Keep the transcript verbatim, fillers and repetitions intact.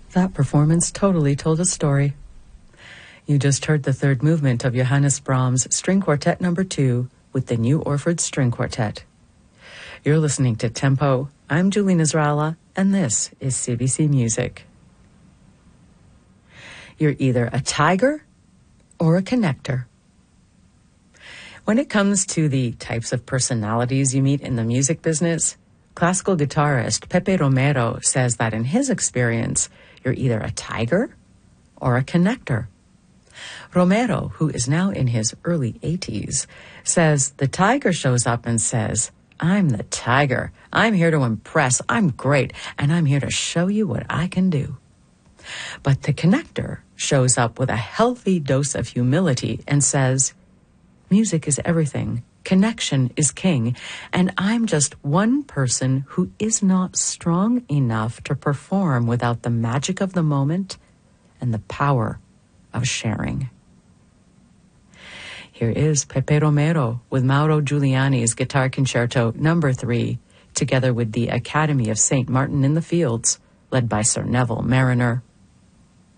That performance totally told a story. You just heard the third movement of Johannes Brahms' String Quartet Number Two with the New Orford String Quartet. You're listening to Tempo. I'm Julie Nasrallah, and this is C B C Music. You're either a tiger or a connector. When it comes to the types of personalities you meet in the music business, classical guitarist Pepe Romero says that in his experience, you're either a tiger or a connector. Romero, who is now in his early eighties, says the tiger shows up and says, "I'm the tiger. I'm here to impress. I'm great, and I'm here to show you what I can do." But the connector shows up with a healthy dose of humility and says, "Music is everything. Connection is king, and I'm just one person who is not strong enough to perform without the magic of the moment and the power of sharing." Here is Pepe Romero with Mauro Giuliani's Guitar Concerto Number Three, together with the Academy of Saint Martin in the Fields, led by Sir Neville Mariner.